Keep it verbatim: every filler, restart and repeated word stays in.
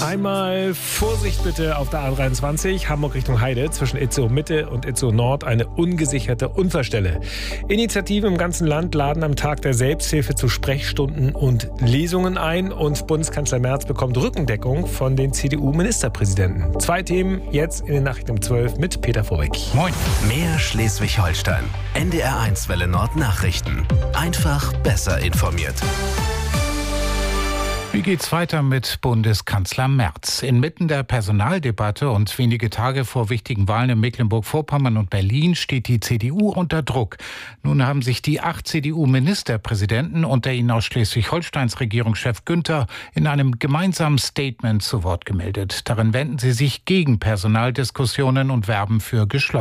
Einmal Vorsicht bitte auf der A dreiundzwanzig, Hamburg Richtung Heide, zwischen Itzehoe Mitte und Itzehoe Nord eine ungesicherte Unfallstelle. Initiativen im ganzen Land laden am Tag der Selbsthilfe zu Sprechstunden und Lesungen ein und Bundeskanzler Merz bekommt Rückendeckung von den C D U-Ministerpräsidenten. Zwei Themen jetzt in den Nachrichten um zwölf mit Peter Vorbeck. Moin. Mehr Schleswig-Holstein. N D R eins Welle Nord Nachrichten. Einfach besser informiert. Wie geht's weiter mit Bundeskanzler Merz? Inmitten der Personaldebatte und wenige Tage vor wichtigen Wahlen in Mecklenburg-Vorpommern und Berlin steht die C D U unter Druck. Nun haben sich die acht C D U-Ministerpräsidenten, unter ihnen auch Schleswig-Holsteins Regierungschef Günther, in einem gemeinsamen Statement zu Wort gemeldet. Darin wenden sie sich gegen Personaldiskussionen und werben für geschlossen.